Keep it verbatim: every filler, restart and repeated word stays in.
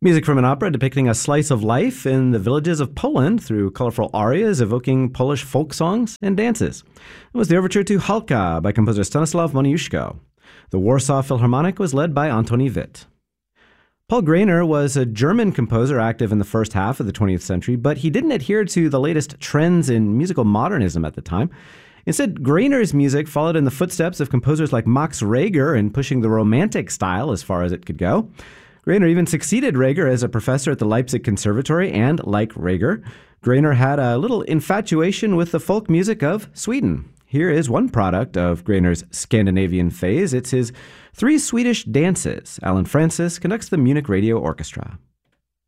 Music from an opera depicting a slice of life in the villages of Poland through colorful arias evoking Polish folk songs and dances. It was the overture to Halka by composer Stanislaw Moniuszko. The Warsaw Philharmonic was led by Antoni Witt. Paul Graener was a German composer active in the first half of the twentieth century, but he didn't adhere to the latest trends in musical modernism at the time. Instead, Graener's music followed in the footsteps of composers like Max Reger in pushing the romantic style as far as it could go. Graener even succeeded Reger as a professor at the Leipzig Conservatory, and like Reger, Graener had a little infatuation with the folk music of Sweden. Here is one product of Graener's Scandinavian phase. It's his Three Swedish Dances. Alan Francis conducts the Munich Radio Orchestra.